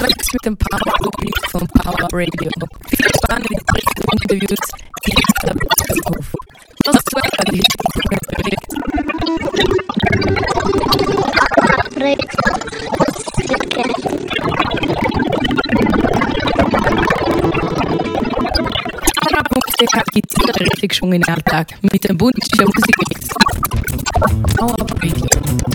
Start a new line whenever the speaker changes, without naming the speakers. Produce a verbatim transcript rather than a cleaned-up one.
Alex mit dem Power von Power Radio. Viel spannende Berichte und Interviews, die ich habe auf. Das ist weiter die Bericht. Der Gitarre richtig schon in den Alltag mit dem bundischen Musikmix. Power Radio.